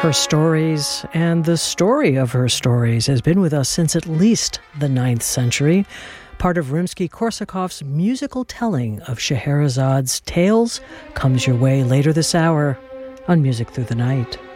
Her stories and the story of her stories has been with us since at least the 9th century, part of Rimsky-Korsakov's musical telling of Scheherazad's tales comes your way later this hour on Music Through the Night.